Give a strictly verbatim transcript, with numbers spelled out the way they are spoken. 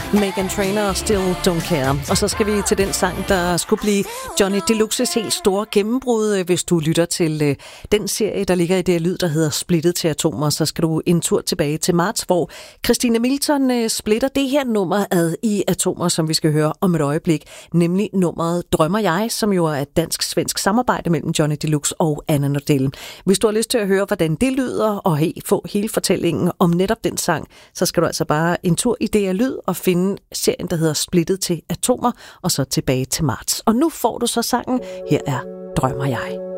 Meghan Trainor, Still Don't Care. Og så skal vi til den sang, der skulle blive Johnny Deluxes helt store gennembrud. Hvis du lytter til øh, den serie, der ligger i det lyd, der hedder Splittet til atomer, så skal du en tur tilbage til marts, hvor Christine Milton øh, splitter det her nummer ad i atomer, som vi skal høre om et øjeblik. Nemlig nummeret Drømmer jeg, som jo er et dansk-svensk samarbejde mellem Johnny Deluxe og Anna Nordell. Hvis du har lyst til at høre, hvordan det lyder, og hey, få hele fortællingen om netop den sang, så skal du altså bare en tur i D R Lyd og finde serien, der hedder Splittet til atomer, og så tilbage til marts. Og nu får du så sangen. Her er Drømmer jeg.